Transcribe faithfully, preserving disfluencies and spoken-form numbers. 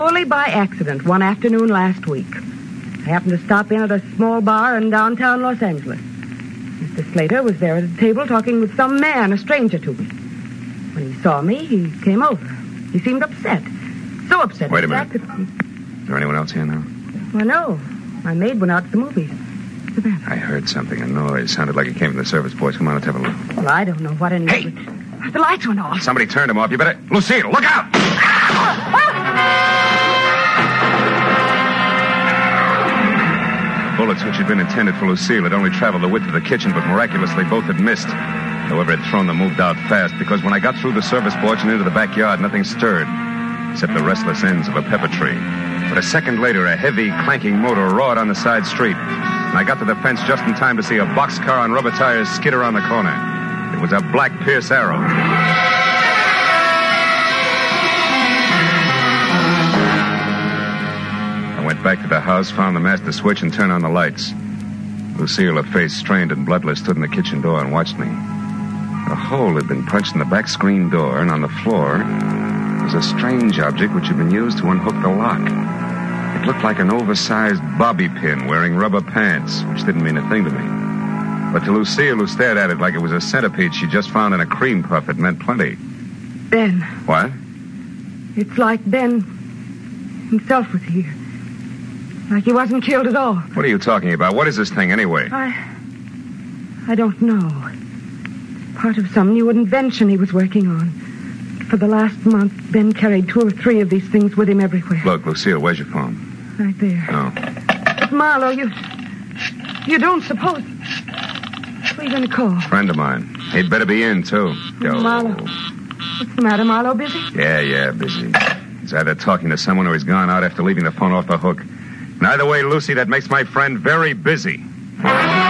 Only by accident one afternoon last week. I happened to stop in at a small bar in downtown Los Angeles. Mister Slater was there at a table talking with some man, a stranger to me. When he saw me, he came over. He seemed upset. So upset. Wait a minute. That... Is there anyone else here now? Well, no. My maid went out to the movies. What's the matter? I heard something, a noise. Sounded like it came from the service boys. Come on, let's have a look. Well, I don't know what any... Hey! The lights went off. Somebody turned them off. You better... Lucille, look out! The bullets which had been intended for Lucille had only traveled the width of the kitchen, but miraculously both had missed. Whoever had thrown them moved out fast, because when I got through the service porch and into the backyard, nothing stirred, except the restless ends of a pepper tree. But a second later, a heavy, clanking motor roared on the side street, and I got to the fence just in time to see a boxcar on rubber tires skid around the corner. It was a black Pierce Arrow. I went back to the house, found the master switch, and turned on the lights. Lucille, her face strained and bloodless, stood in the kitchen door and watched me. A hole had been punched in the back screen door, and on the floor was a strange object which had been used to unhook the lock. It looked like an oversized bobby pin wearing rubber pants, which didn't mean a thing to me. But to Lucille, who stared at it like it was a centipede she just found in a cream puff, it meant plenty. Ben. What? It's like Ben himself was here. Like he wasn't killed at all. What are you talking about? What is this thing, anyway? I... I don't know. Part of some new invention he was working on. For the last month, Ben carried two or three of these things with him everywhere. Look, Lucille, where's your phone? Right there. Oh. But Marlowe, you... You don't suppose... Who are you going to call? Friend of mine. He'd better be in, too. Yo. Marlowe. What's the matter, Marlowe? Busy? Yeah, yeah, busy. He's either talking to someone or he's gone out after leaving the phone off the hook. And either way, Lucy, that makes my friend very busy.